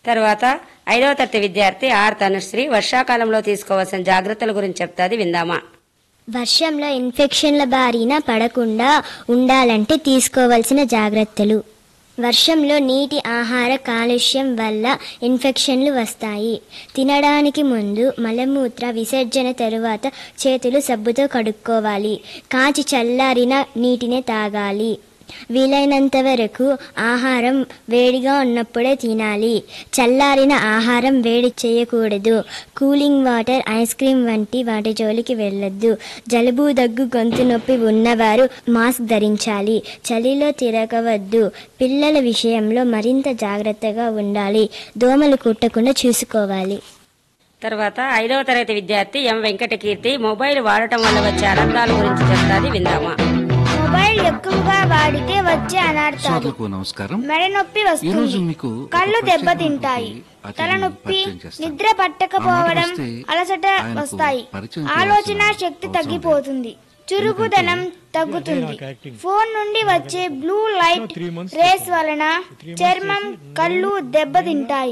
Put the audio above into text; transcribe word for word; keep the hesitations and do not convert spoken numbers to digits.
తర్వాత ఐదవ తరగతి విద్యార్థి ఆర్ తనుశ్రీ వర్షాకాలంలో తీసుకోవాల్సిన జాగ్రత్తల గురించి చెప్తాది, విందామా. వర్షంలో ఇన్ఫెక్షన్ల బారిన పడకుండా ఉండాలంటే తీసుకోవాల్సిన జాగ్రత్తలు. వర్షంలో నీటి ఆహార కాలుష్యం వల్ల ఇన్ఫెక్షన్లు వస్తాయి. తినడానికి ముందు మలమూత్ర విసర్జన తరువాత చేతులు సబ్బుతో కడుక్కోవాలి. కాచి చల్లారిన నీటినే తాగాలి. వీలైనంత వరకు ఆహారం వేడిగా ఉన్నప్పుడే తినాలి. చల్లారిన ఆహారం వేడి చేయకూడదు. కూలింగ్ వాటర్, ఐస్ క్రీమ్ వంటి వాటి జోలికి వెళ్ళొద్దు. జలుబు, దగ్గు, గొంతు నొప్పి ఉన్నవారు మాస్క్ ధరించాలి. చలిలో తిరగవద్దు. పిల్లల విషయంలో మరింత జాగ్రత్తగా ఉండాలి. దోమలు కుట్టకుండా చూసుకోవాలి. తర్వాత ఐదవ తరగతి విద్యార్థి ఎం వెంకటకీర్తి మొబైల్ వాడటం వల్ల వచ్చే అనర్థాల గురించి చెప్తాది, విందామా. మొబైల్ ఎక్కువగా వాడితే వచ్చే అనర్థాలు: నమస్కారం. మెడ నొప్పి వస్తుంది, కళ్ళు దెబ్బతింటాయి, తలనొప్పి, నిద్ర పట్టకపోవడం, అలసట వస్తాయి, ఆలోచన శక్తి తగ్గిపోతుంది, చురుకుదనం తగ్గుతుంది. ఫోన్ నుండి వచ్చే బ్లూ లైట్ రేస్ వలన చర్మం, కళ్ళు దెబ్బతింటాయి.